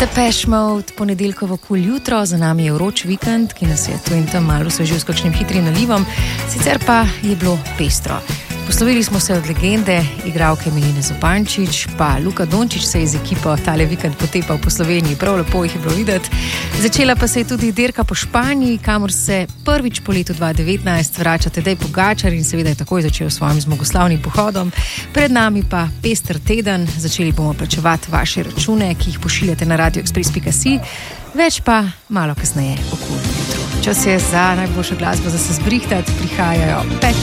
Depeche Mode, ponedeljkovo kul jutro, za nami je vroč vikend, ki nas je tu in tam malo osvežil s kakšnim hitrim nalivom, sicer pa je bilo pestro. Poslovili smo se od legende, igralke Milene Zupančič, pa Luka Dončić se je z ekipo tale vikend potepal po Sloveniji, prav lepo jih je bilo videti. Začela pa se je tudi dirka po Španiji, kamor se prvič po letu 2019 vrača Tadej Pogačar in seveda je takoj začel s svojim zmagoslavnim pohodom. Pred nami pa pester teden, začeli bomo plačevati vaše račune, ki jih pošiljate na radioexpress.si, več pa malo kasneje okoli jutro. Čas je za najboljšo glasbo, za se zbrihtati, prihajajo Patch